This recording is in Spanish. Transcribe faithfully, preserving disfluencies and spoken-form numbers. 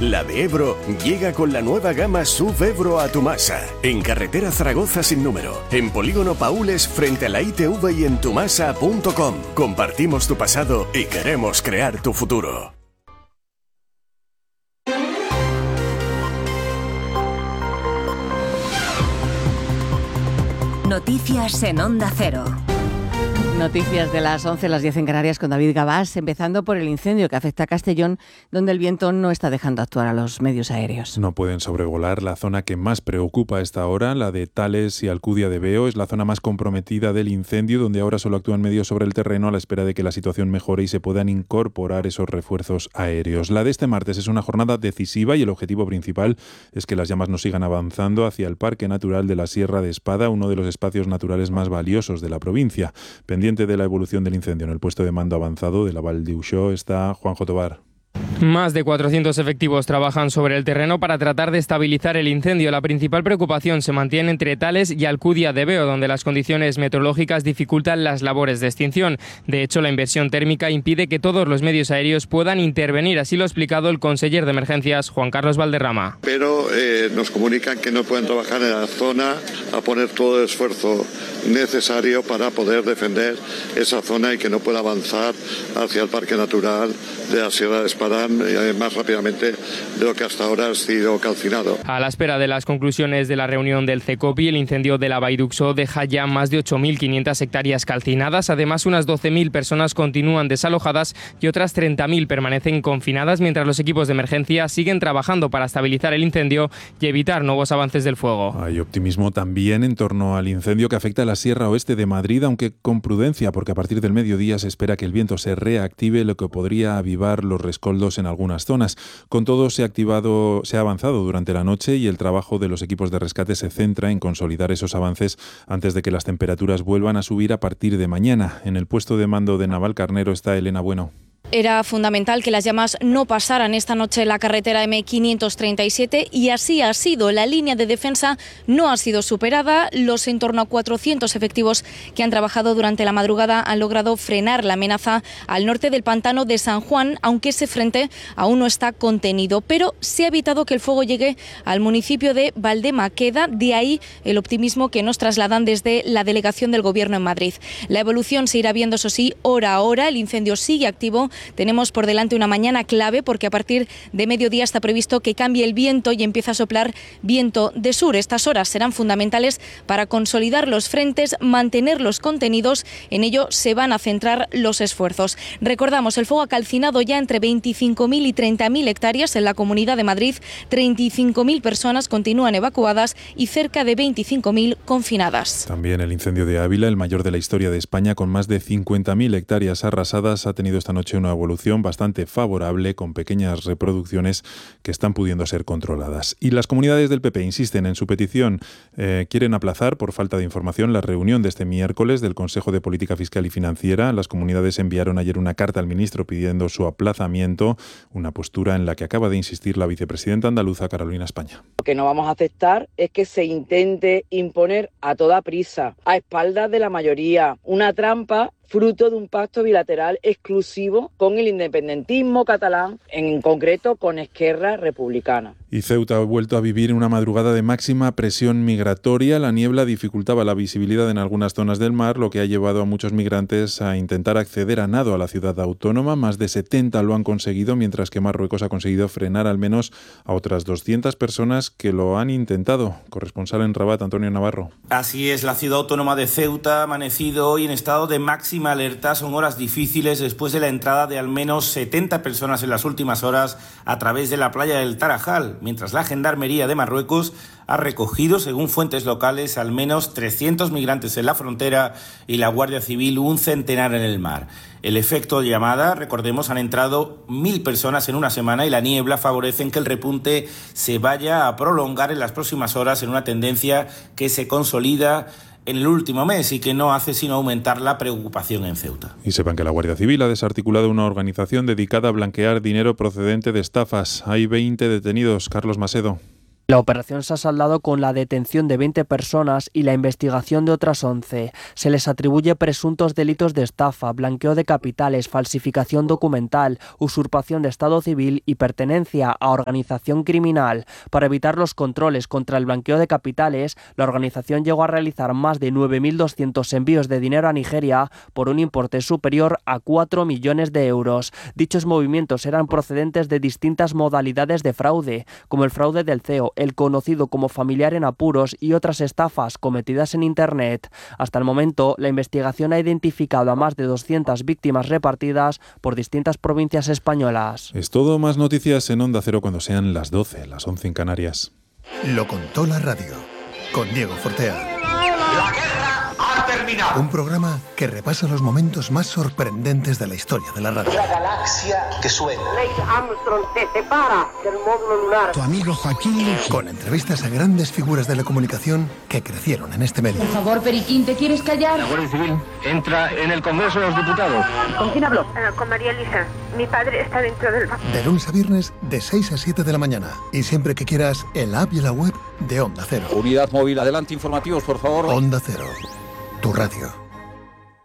La de Ebro llega con la nueva gama S U V Ebro a Tumasa, en carretera Zaragoza sin número, en Polígono Paules frente a la I T V y en tumasa punto com. Compartimos tu pasado y queremos crear tu futuro. Noticias en Onda Cero. Noticias de las once, las diez en Canarias con David Gabás, empezando por el incendio que afecta a Castellón, donde el viento no está dejando actuar a los medios aéreos. No pueden sobrevolar la zona que más preocupa a esta hora, la de Tales y Alcudia de Veo. Es la zona más comprometida del incendio, donde ahora solo actúan medios sobre el terreno a la espera de que la situación mejore y se puedan incorporar esos refuerzos aéreos. La de este martes es una jornada decisiva y el objetivo principal es que las llamas no sigan avanzando hacia el Parque Natural de la Sierra de Espada, uno de los espacios naturales más valiosos de la provincia. Pendiente de la evolución del incendio en el puesto de mando avanzado de la Val d'Uixó está Juanjo Tobar. Más de cuatrocientos efectivos trabajan sobre el terreno para tratar de estabilizar el incendio. La principal preocupación se mantiene entre Tales y Alcudia de Veo, donde las condiciones meteorológicas dificultan las labores de extinción. De hecho, la inversión térmica impide que todos los medios aéreos puedan intervenir. Así lo ha explicado el conseller de Emergencias, Juan Carlos Valderrama. Pero eh, nos comunican que no pueden trabajar en la zona a poner todo el esfuerzo necesario para poder defender esa zona y que no pueda avanzar hacia el Parque Natural de la Sierra de Espadán eh, más rápidamente de lo que hasta ahora ha sido calcinado. A la espera de las conclusiones de la reunión del CECOPI, el incendio de la Val d'Uixó deja ya más de ocho mil quinientas hectáreas calcinadas. Además, unas doce mil personas continúan desalojadas y otras treinta mil permanecen confinadas, mientras los equipos de emergencia siguen trabajando para estabilizar el incendio y evitar nuevos avances del fuego. Hay optimismo también en torno al incendio que afecta a la Sierra Oeste de Madrid, aunque con prudencia, porque a partir del mediodía se espera que el viento se reactive, lo que podría avivar los rescoldos en algunas zonas. Con todo, se ha activado, se ha avanzado durante la noche y el trabajo de los equipos de rescate se centra en consolidar esos avances antes de que las temperaturas vuelvan a subir a partir de mañana. En el puesto de mando de Navalcarnero está Elena Bueno. Era fundamental que las llamas no pasaran esta noche la carretera eme quinientos treinta y siete y así ha sido. La línea de defensa no ha sido superada. Los en torno a cuatrocientos efectivos que han trabajado durante la madrugada han logrado frenar la amenaza al norte del pantano de San Juan, aunque ese frente aún no está contenido. Pero se ha evitado que el fuego llegue al municipio de Valdemaqueda, de ahí el optimismo que nos trasladan desde la delegación del Gobierno en Madrid. La evolución se irá viendo, eso sí, hora a hora. El incendio sigue activo. Tenemos por delante una mañana clave porque a partir de mediodía está previsto que cambie el viento y empiece a soplar viento de sur. Estas horas serán fundamentales para consolidar los frentes, mantenerlos contenidos. En ello se van a centrar los esfuerzos. Recordamos, el fuego ha calcinado ya entre veinticinco mil y treinta mil hectáreas en la Comunidad de Madrid. treinta y cinco mil personas continúan evacuadas y cerca de veinticinco mil confinadas. También el incendio de Ávila, el mayor de la historia de España, con más de cincuenta mil hectáreas arrasadas, ha tenido esta noche una evolución bastante favorable, con pequeñas reproducciones que están pudiendo ser controladas. Y las comunidades del P P insisten en su petición. Eh, quieren aplazar, por falta de información, la reunión de este miércoles del Consejo de Política Fiscal y Financiera. Las comunidades enviaron ayer una carta al ministro pidiendo su aplazamiento, una postura en la que acaba de insistir la vicepresidenta andaluza Carolina España. Lo que no vamos a aceptar es que se intente imponer a toda prisa, a espaldas de la mayoría, una trampa fruto de un pacto bilateral exclusivo con el independentismo catalán, en concreto con Esquerra Republicana. Y Ceuta ha vuelto a vivir una madrugada de máxima presión migratoria. La niebla dificultaba la visibilidad en algunas zonas del mar, lo que ha llevado a muchos migrantes a intentar acceder a nado a la ciudad autónoma. Más de setenta lo han conseguido, mientras que Marruecos ha conseguido frenar al menos a otras doscientas personas que lo han intentado. Corresponsal en Rabat, Antonio Navarro. Así es, la ciudad autónoma de Ceuta ha amanecido hoy en estado de máxima alerta. Son horas difíciles después de la entrada de al menos setenta personas en las últimas horas a través de la playa del Tarajal, mientras la Gendarmería de Marruecos ha recogido, según fuentes locales, al menos trescientos migrantes en la frontera y la Guardia Civil un centenar en el mar. El efecto de llamada, recordemos, han entrado mil personas en una semana y la niebla favorece en que el repunte se vaya a prolongar en las próximas horas en una tendencia que se consolida en el último mes y que no hace sino aumentar la preocupación en Ceuta. Y sepan que la Guardia Civil ha desarticulado una organización dedicada a blanquear dinero procedente de estafas. Hay veinte detenidos. Carlos Macedo. La operación se ha saldado con la detención de veinte personas y la investigación de otras once. Se les atribuye presuntos delitos de estafa, blanqueo de capitales, falsificación documental, usurpación de estado civil y pertenencia a organización criminal. Para evitar los controles contra el blanqueo de capitales, la organización llegó a realizar más de nueve mil doscientos envíos de dinero a Nigeria por un importe superior a cuatro millones de euros. Dichos movimientos eran procedentes de distintas modalidades de fraude, como el fraude del C E O, el conocido como familiar en apuros y otras estafas cometidas en Internet. Hasta el momento, la investigación ha identificado a más de doscientas víctimas repartidas por distintas provincias españolas. Es todo, más noticias en Onda Cero cuando sean las doce, las once en Canarias. Lo contó la radio, con Diego Fortea. La guerra ha terminado. Un programa que repasa los momentos más sorprendentes de la historia de la radio. La galaxia que suena. Neil Armstrong se separa del módulo lunar. Tu amigo Joaquín. Con entrevistas a grandes figuras de la comunicación que crecieron en este medio. Por favor, Periquín, ¿te quieres callar? La Guardia Civil entra en el Congreso de los Diputados. ¿Con quién habló? Uh, con María Elisa. Mi padre está dentro del banco. De lunes a viernes, de seis a siete de la mañana. Y siempre que quieras, en la app y en la web de Onda Cero. Unidad móvil, adelante, informativos, por favor. Onda Cero, tu radio.